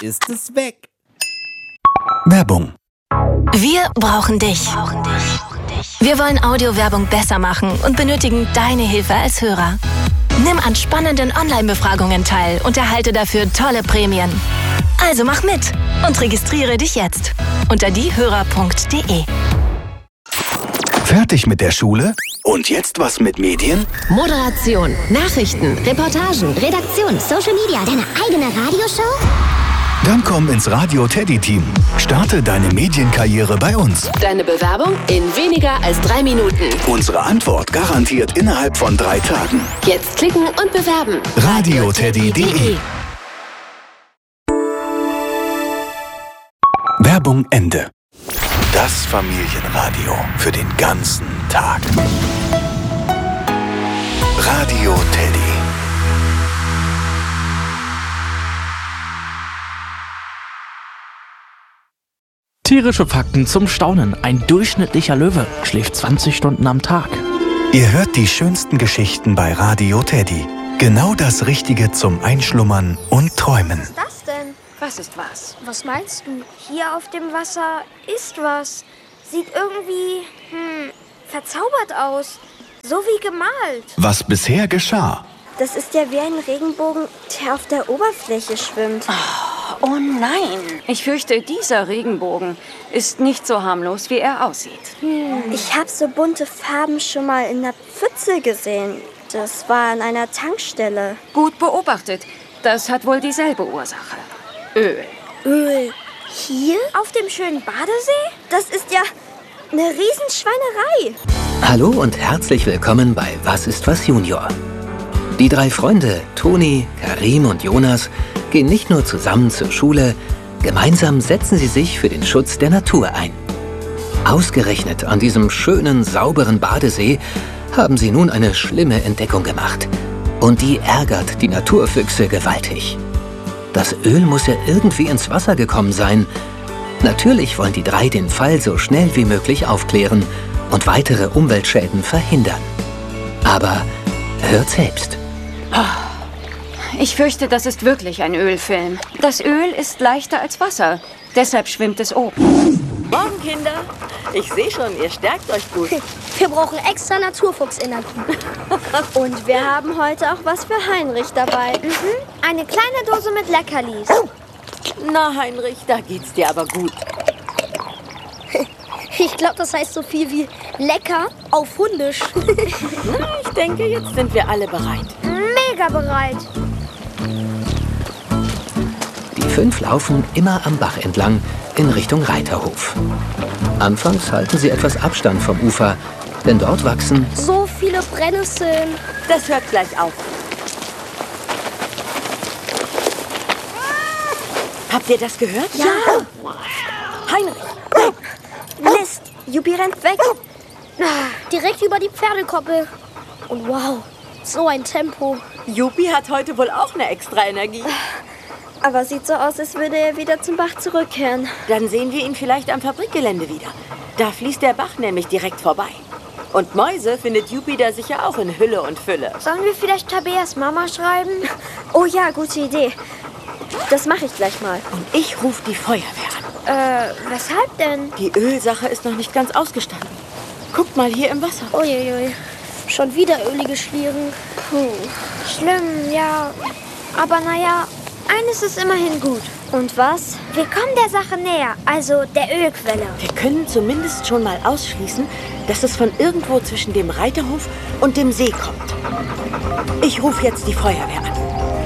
ist es weg. Werbung. Wir brauchen dich. Wir wollen Audiowerbung besser machen und benötigen deine Hilfe als Hörer. Nimm an spannenden Online-Befragungen teil und erhalte dafür tolle Prämien. Also mach mit und registriere dich jetzt unter diehörer.de. Fertig mit der Schule? Und jetzt was mit Medien? Moderation, Nachrichten, Reportagen, Redaktion, Social Media, deine eigene Radioshow? Dann komm ins Radio Teddy Team. Starte deine Medienkarriere bei uns. Deine Bewerbung in weniger als 3 Minuten. Unsere Antwort garantiert innerhalb von 3 Tagen. Jetzt klicken und bewerben. radioteddy.de. Werbung Ende. Das Familienradio für den ganzen Tag. Radio Teddy. Tierische Fakten zum Staunen. Ein durchschnittlicher Löwe schläft 20 Stunden am Tag. Ihr hört die schönsten Geschichten bei Radio Teddy. Genau das Richtige zum Einschlummern und Träumen. Was ist das denn? Was ist was? Was meinst du? Hier auf dem Wasser ist was. Sieht irgendwie, verzaubert aus. So wie gemalt. Was bisher geschah. Das ist ja wie ein Regenbogen, der auf der Oberfläche schwimmt. Oh nein! Ich fürchte, dieser Regenbogen ist nicht so harmlos, wie er aussieht. Ich habe so bunte Farben schon mal in der Pfütze gesehen. Das war an einer Tankstelle. Gut beobachtet. Das hat wohl dieselbe Ursache. Öl. Öl. Hier? Auf dem schönen Badesee? Das ist ja eine Riesenschweinerei. Hallo und herzlich willkommen bei Was ist was Junior. Die 3 Freunde, Toni, Karim und Jonas, gehen nicht nur zusammen zur Schule, gemeinsam setzen sie sich für den Schutz der Natur ein. Ausgerechnet an diesem schönen, sauberen Badesee haben sie nun eine schlimme Entdeckung gemacht. Und die ärgert die Naturfüchse gewaltig. Das Öl muss ja irgendwie ins Wasser gekommen sein. Natürlich wollen die 3 den Fall so schnell wie möglich aufklären und weitere Umweltschäden verhindern. Aber hört selbst. Ich fürchte, das ist wirklich ein Ölfilm. Das Öl ist leichter als Wasser. Deshalb schwimmt es oben. Morgen, Kinder. Ich sehe schon, ihr stärkt euch gut. Wir brauchen extra Naturfuchsenergie. Und wir haben heute auch was für Heinrich dabei. Eine kleine Dose mit Leckerlis. Na, Heinrich, da geht's dir aber gut. Ich glaube, das heißt so viel wie lecker auf Hundisch. Na, ich denke, jetzt sind wir alle bereit. Mega bereit. Die 5 laufen immer am Bach entlang in Richtung Reiterhof. Anfangs halten sie etwas Abstand vom Ufer, denn dort wachsen So viele Brennnesseln. Das hört gleich auf. Habt ihr das gehört? Ja. Heinrich, Mist. Juppie rennt weg. Direkt über die Pferdekoppel. Und wow, so ein Tempo. Juppie hat heute wohl auch eine extra Energie. Aber sieht so aus, als würde er wieder zum Bach zurückkehren. Dann sehen wir ihn vielleicht am Fabrikgelände wieder. Da fließt der Bach nämlich direkt vorbei. Und Mäuse findet Juppie da sicher auch in Hülle und Fülle. Sollen wir vielleicht Tabeas Mama schreiben? Oh ja, gute Idee. Das mache ich gleich mal. Und ich rufe die Feuerwehr an. Weshalb denn? Die Ölsache ist noch nicht ganz ausgestanden. Guckt mal hier im Wasser. Uiuiui. Schon wieder ölige Schlieren. Puh. Schlimm, ja. Aber naja, eines ist immerhin gut. Und was? Wir kommen der Sache näher, also der Ölquelle. Wir können zumindest schon mal ausschließen, dass es von irgendwo zwischen dem Reiterhof und dem See kommt. Ich rufe jetzt die Feuerwehr an.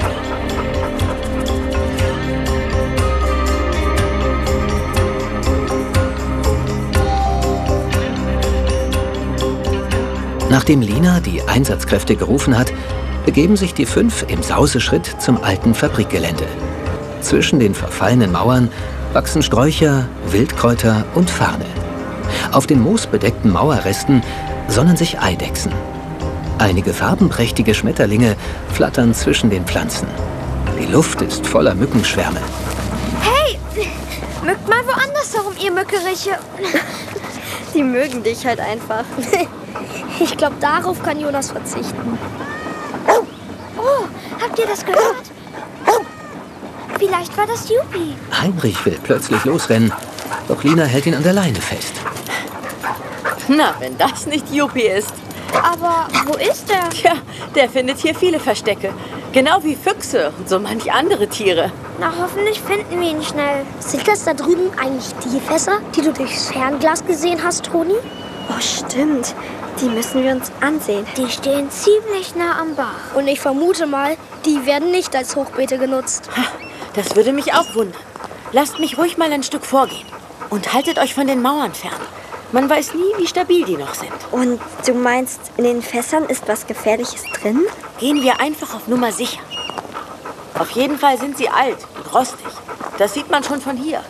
Nachdem Lina die Einsatzkräfte gerufen hat, begeben sich die 5 im Sauseschritt zum alten Fabrikgelände. Zwischen den verfallenen Mauern wachsen Sträucher, Wildkräuter und Farne. Auf den moosbedeckten Mauerresten sonnen sich Eidechsen. Einige farbenprächtige Schmetterlinge flattern zwischen den Pflanzen. Die Luft ist voller Mückenschwärme. Hey, mückt mal woanders herum, ihr Mückeriche. Die mögen dich halt einfach. Ich glaube, darauf kann Jonas verzichten. Oh, habt ihr das gehört? Vielleicht war das Juppie. Heinrich will plötzlich losrennen, doch Lina hält ihn an der Leine fest. Na, wenn das nicht Juppie ist. Aber wo ist er? Tja, der findet hier viele Verstecke. Genau wie Füchse und so manch andere Tiere. Na, hoffentlich finden wir ihn schnell. Sind das da drüben eigentlich die Fässer, die du durchs Fernglas gesehen hast, Toni? Oh, stimmt. Die müssen wir uns ansehen. Die stehen ziemlich nah am Bach. Und ich vermute mal, die werden nicht als Hochbeete genutzt. Das würde mich auch wundern. Lasst mich ruhig mal ein Stück vorgehen. Und haltet euch von den Mauern fern. Man weiß nie, wie stabil die noch sind. Und du meinst, in den Fässern ist was Gefährliches drin? Gehen wir einfach auf Nummer sicher. Auf jeden Fall sind sie alt und rostig. Das sieht man schon von hier.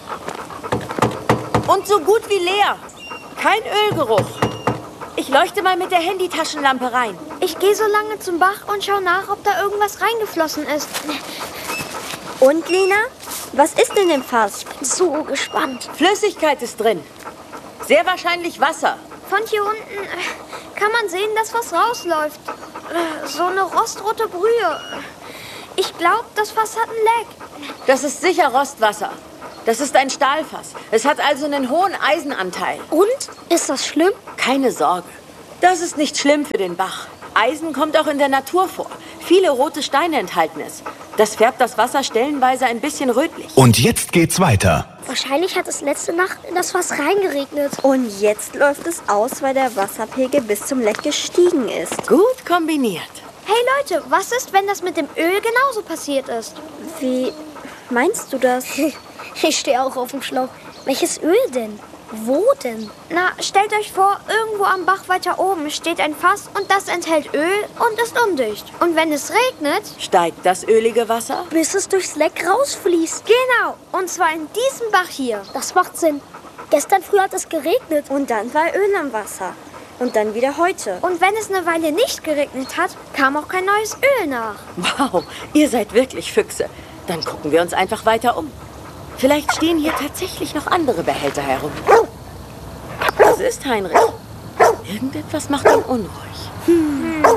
Und so gut wie leer. Kein Ölgeruch. Ich leuchte mal mit der Handytaschenlampe rein. Ich gehe so lange zum Bach und schau nach, ob da irgendwas reingeflossen ist. Und, Lina? Was ist in dem Fass? Ich bin so gespannt. Flüssigkeit ist drin. Sehr wahrscheinlich Wasser. Von hier unten kann man sehen, dass was rausläuft. So eine rostrote Brühe. Ich glaube, das Fass hat ein Leck. Das ist sicher Rostwasser. Das ist ein Stahlfass. Es hat also einen hohen Eisenanteil. Und? Ist das schlimm? Keine Sorge. Das ist nicht schlimm für den Bach. Eisen kommt auch in der Natur vor. Viele rote Steine enthalten es. Das färbt das Wasser stellenweise ein bisschen rötlich. Und jetzt geht's weiter. Wahrscheinlich hat es letzte Nacht in das Fass reingeregnet. Und jetzt läuft es aus, weil der Wasserpegel bis zum Leck gestiegen ist. Gut kombiniert. Hey Leute, was ist, wenn das mit dem Öl genauso passiert ist? Wie meinst du das? Ich stehe auch auf dem Schlauch. Welches Öl denn? Wo denn? Na, stellt euch vor, irgendwo am Bach weiter oben steht ein Fass und das enthält Öl und ist undicht. Und wenn es regnet, steigt das ölige Wasser, bis es durchs Leck rausfließt. Genau, und zwar in diesem Bach hier. Das macht Sinn. Gestern früh hat es geregnet. Und dann war Öl am Wasser. Und dann wieder heute. Und wenn es eine Weile nicht geregnet hat, kam auch kein neues Öl nach. Wow, ihr seid wirklich Füchse. Dann gucken wir uns einfach weiter um. Vielleicht stehen hier tatsächlich noch andere Behälter herum. Was ist, Heinrich? Irgendetwas macht ihn unruhig.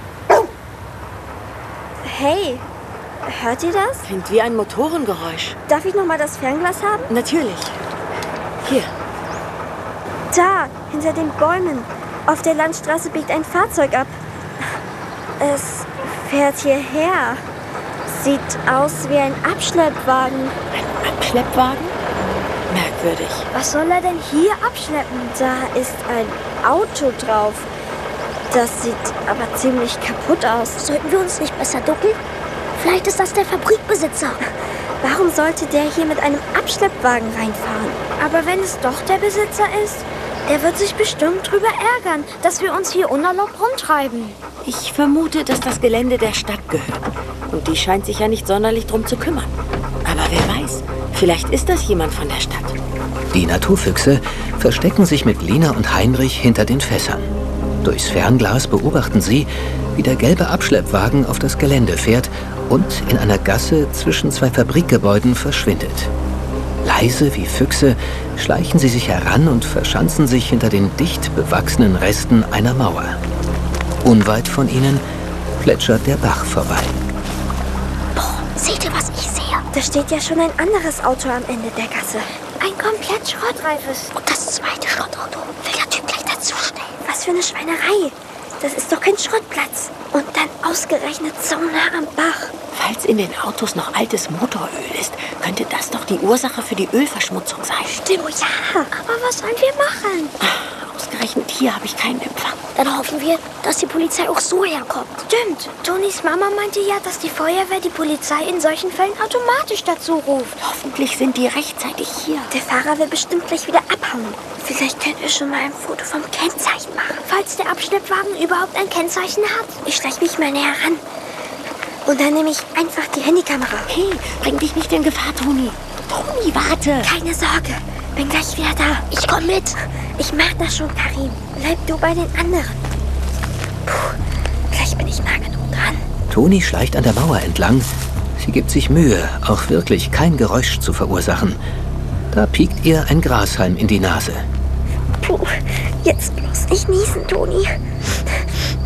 Hey, hört ihr das? Klingt wie ein Motorengeräusch. Darf ich noch mal das Fernglas haben? Natürlich. Hier. Da, hinter den Bäumen. Auf der Landstraße biegt ein Fahrzeug ab. Es fährt hierher. Sieht aus wie ein Abschleppwagen. Ein Abschleppwagen? Merkwürdig. Was soll er denn hier abschleppen? Da ist ein Auto drauf. Das sieht aber ziemlich kaputt aus. Sollten wir uns nicht besser ducken? Vielleicht ist das der Fabrikbesitzer. Warum sollte der hier mit einem Abschleppwagen reinfahren? Aber wenn es doch der Besitzer ist, der wird sich bestimmt drüber ärgern, dass wir uns hier unerlaubt rumtreiben. Ich vermute, dass das Gelände der Stadt gehört. Und die scheint sich ja nicht sonderlich drum zu kümmern. Aber wer weiß, vielleicht ist das jemand von der Stadt. Die Naturfüchse verstecken sich mit Lina und Heinrich hinter den Fässern. Durchs Fernglas beobachten sie, wie der gelbe Abschleppwagen auf das Gelände fährt und in einer Gasse zwischen zwei Fabrikgebäuden verschwindet. Leise wie Füchse schleichen sie sich heran und verschanzen sich hinter den dicht bewachsenen Resten einer Mauer. Unweit von ihnen plätschert der Bach vorbei. Boah, seht ihr, was ich sehe? Da steht ja schon ein anderes Auto am Ende der Gasse. Ein komplett schrottreifes. Und das zweite Schrottauto will der Typ gleich dazustellen. Was für eine Schweinerei. Das ist doch kein Schrottplatz. Und dann ausgerechnet so nah am Bach. Falls in den Autos noch altes Motoröl ist, könnte das doch die Ursache für die Ölverschmutzung sein. Stimmt, ja. Aber was sollen wir machen? Ausgerechnet hier habe ich keinen Empfang. Dann hoffen wir, dass die Polizei auch so herkommt. Stimmt. Tonis Mama meinte ja, dass die Feuerwehr die Polizei in solchen Fällen automatisch dazu ruft. Hoffentlich sind die rechtzeitig hier. Der Fahrer will bestimmt gleich wieder abhauen. Vielleicht können wir schon mal ein Foto vom Kennzeichen machen. Falls der Abschleppwagen überhaupt ein Kennzeichen hat. Ich schleiche mich mal näher ran. Und dann nehme ich einfach die Handykamera. Hey, bring dich nicht in Gefahr, Toni. Toni, warte. Keine Sorge, bin gleich wieder da. Ich komm mit. Ich mach das schon, Karim. Bleib du bei den anderen. Puh, gleich bin ich nah genug dran. Toni schleicht an der Mauer entlang. Sie gibt sich Mühe, auch wirklich kein Geräusch zu verursachen. Da piekt ihr ein Grashalm in die Nase. Puh, jetzt bloß nicht niesen, Toni.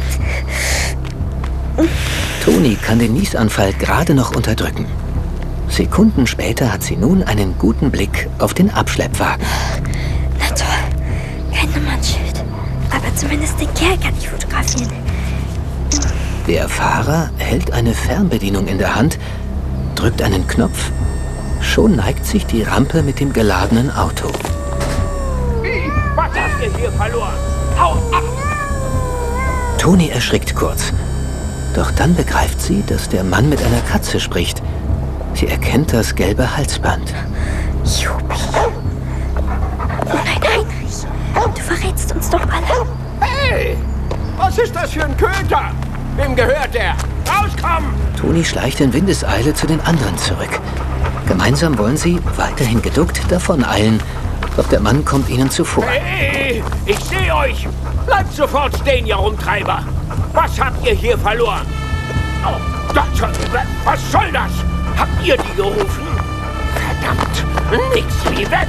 Toni kann den Niesanfall gerade noch unterdrücken. Sekunden später hat sie nun einen guten Blick auf den Abschleppwagen. Na toll, kein Nummernschild. Aber zumindest den Kerl kann ich fotografieren. Der Fahrer hält eine Fernbedienung in der Hand, drückt einen Knopf. Schon neigt sich die Rampe mit dem geladenen Auto. Was habt ihr hier verloren? Haut ab! Toni erschrickt kurz. Doch dann begreift sie, dass der Mann mit einer Katze spricht. Sie erkennt das gelbe Halsband. Jubi. Oh nein, Heinrich. Du verrätst uns doch alle. Hey! Was ist das für ein Köter? Wem gehört der? Rauskommen! Toni schleicht in Windeseile zu den anderen zurück. Gemeinsam wollen sie, weiterhin geduckt, davoneilen. Doch der Mann kommt ihnen zuvor. Hey! Ich sehe euch! Bleibt sofort stehen, ihr Rumtreiber! Was habt ihr hier verloren? Oh, was soll das? Habt ihr die gerufen? Verdammt! Nix wie weg!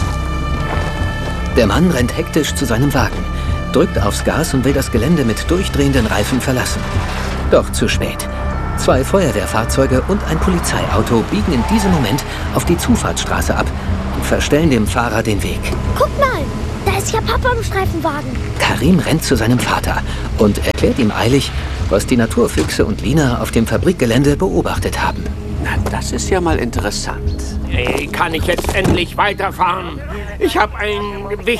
Der Mann rennt hektisch zu seinem Wagen, drückt aufs Gas und will das Gelände mit durchdrehenden Reifen verlassen. Doch zu spät. 2 Feuerwehrfahrzeuge und ein Polizeiauto biegen in diesem Moment auf die Zufahrtsstraße ab und verstellen dem Fahrer den Weg. Guck mal, da ist ja Papa im Streifenwagen. Karim rennt zu seinem Vater und erklärt ihm eilig, was die Naturfüchse und Lina auf dem Fabrikgelände beobachtet haben. Na, das ist ja mal interessant. Hey, kann ich jetzt endlich weiterfahren? Ich habe ein